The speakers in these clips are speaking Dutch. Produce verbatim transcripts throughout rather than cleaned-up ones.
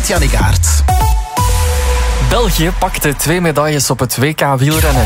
met Jannik Aert. België pakte twee medailles op het W K wielrennen.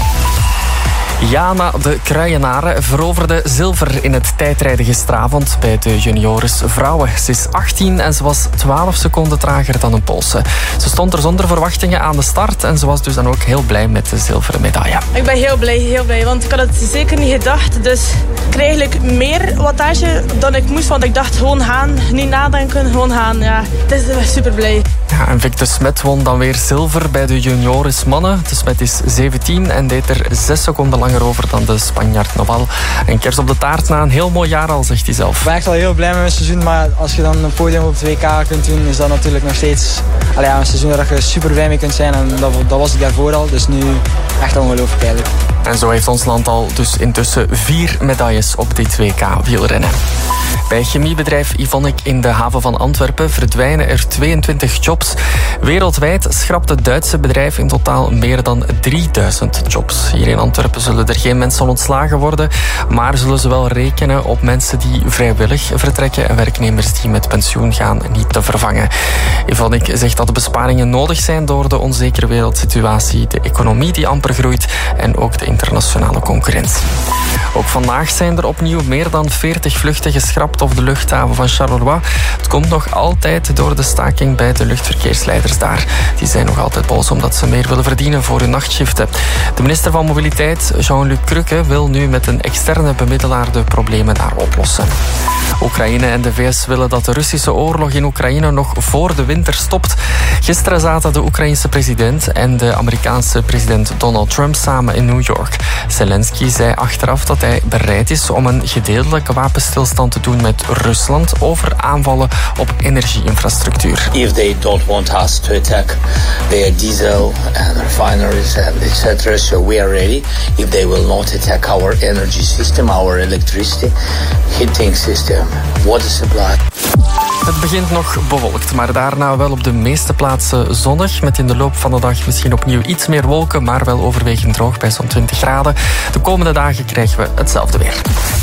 Jana de Kruijenaren veroverde zilver in het tijdrijden gisteravond bij de juniores vrouwen. Ze is achttien en ze was twaalf seconden trager dan een Poolse. Ze stond er zonder verwachtingen aan de start en ze was dus dan ook heel blij met de zilveren medaille. Ik ben heel blij, heel blij, want ik had het zeker niet gedacht. Dus ik kreeg eigenlijk meer wattage dan ik moest, want ik dacht gewoon gaan, niet nadenken, gewoon gaan. Ja, het is super blij. Ja, en Vic de Smet won dan weer zilver bij de juniores mannen. De Smet is zeventien en deed er zes seconden langer over dan de Spanjaard Noval. En kers op de taart na een heel mooi jaar al, zegt hij zelf. Ik ben echt wel heel blij met mijn seizoen, maar als je dan een podium op het W K kunt doen, is dat natuurlijk nog steeds allee, ja, een seizoen waar je super blij mee kunt zijn. En dat, dat was ik daarvoor al, dus nu echt ongelooflijk eigenlijk. En zo heeft ons land al dus intussen vier medailles op dit W K wielrennen. Bij chemiebedrijf Ivonic in de haven van Antwerpen verdwijnen er tweeëntwintig jobs. Wereldwijd schrapt het Duitse bedrijf in totaal meer dan drieduizend jobs. Hier in Antwerpen zullen er geen mensen ontslagen worden, maar zullen ze wel rekenen op mensen die vrijwillig vertrekken en werknemers die met pensioen gaan niet te vervangen. Ivonic zegt dat de besparingen nodig zijn door de onzekere wereldsituatie, de economie die amper groeit en ook de internationale concurrentie. Ook vandaag zijn er opnieuw meer dan veertig vluchten geschrapt op de luchthaven van Charleroi. Het komt nog altijd door de staking bij de luchtverkeersleiders daar. Die zijn nog altijd boos omdat ze meer willen verdienen voor hun nachtshiften. De minister van Mobiliteit, Jean-Luc Crukke, wil nu met een externe bemiddelaar de problemen daar oplossen. Oekraïne en de V S willen dat de Russische oorlog in Oekraïne nog voor de winter stopt. Gisteren zaten de Oekraïense president en de Amerikaanse president Donald Trump samen in New York. Zelensky zei achteraf dat hij bereid is om een gedeeltelijke wapenstilstand te doen met Rusland over aanvallen op energie-infrastructuur. If they don't want us to attack their diesel and refineries and et cetera, so we are ready. If they will not attack our energy system, our electricity, heating system, water supply. Het begint nog bewolkt, maar daarna wel op de meeste plaatsen zonnig. Met in de loop van de dag misschien opnieuw iets meer wolken, maar wel overwegend droog bij zo'n twintig graden. De komende dagen krijgen we hetzelfde weer.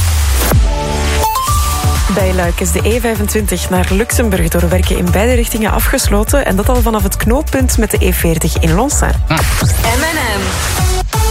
Bij Luik is de E vijfentwintig naar Luxemburg door werken in beide richtingen afgesloten. En dat al vanaf het knooppunt met de E veertig in Lonsard. M en M.